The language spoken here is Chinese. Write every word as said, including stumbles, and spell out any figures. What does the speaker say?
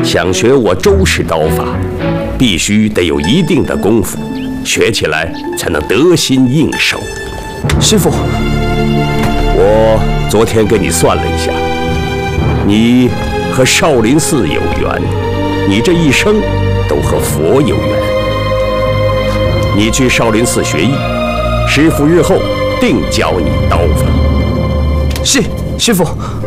想学我周氏刀法，必须得有一定的功夫，学起来才能得心应手。 师傅， 我昨天给你算了一下，你和少林寺有缘，你这一生都和佛有缘。你去少林寺学艺，师傅日后定教你刀法。 是师傅。